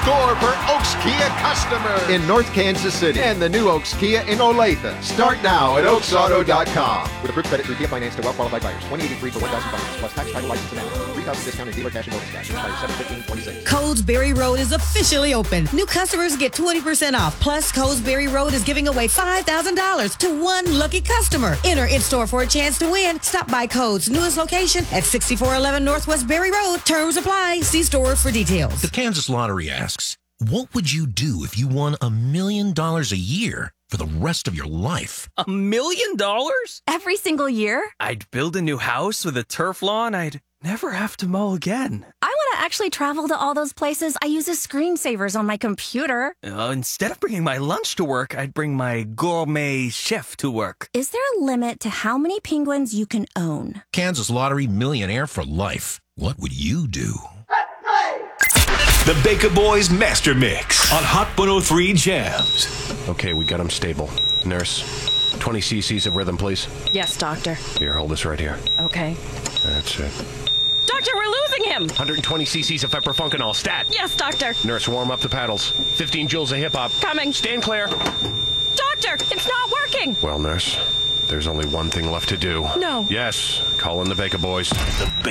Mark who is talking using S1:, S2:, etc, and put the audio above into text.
S1: store for Oaks Kia customers in North Kansas City and the new Oaks Kia in Olathe. Start now at oaksauto.com. With approved credit through Kia Finance to well-qualified buyers. 2083 for $1,000 plus tax, title, license, and amendment. 3,000 discount and dealer cash and bonus cash. Expires 7/15/26.
S2: Colesberry Road is officially open. New customers get 20% off. Plus, Colesberry Road is giving away $5,000 to one lucky customer. Enter in-store for a chance to win. Stop by Code's newest location at 6411 Northwest Berry Road. Terms apply. See store for details.
S3: The Kansas Lottery asks, what would you do if you won $1 million a year for the rest of your life?
S4: $1 million?
S5: Every single year?
S4: I'd build a new house with a turf lawn. I'd never have to mow again.
S5: I want to actually travel to all those places I use as screensavers on my computer.
S4: Instead of bringing my lunch to work, I'd bring my gourmet chef to work.
S5: Is there a limit to how many penguins you can own?
S3: Kansas Lottery millionaire for life. What would you do?
S6: The Baker Boys Master Mix on Hot 103 Jams.
S7: Okay, we got him stable. Nurse, 20 cc's of rhythm, please.
S8: Yes, doctor.
S7: Here, hold this right here.
S8: Okay.
S7: That's it.
S8: Doctor, we're losing him!
S7: 120 cc's of Pepperfunkenol, stat.
S8: Yes, doctor.
S7: Nurse, warm up the paddles. 15 joules of hip-hop.
S8: Coming.
S7: Stand clear.
S8: Doctor, it's not working!
S7: Well, nurse, there's only one thing left to do.
S8: No.
S7: Yes, call in the Baker Boys.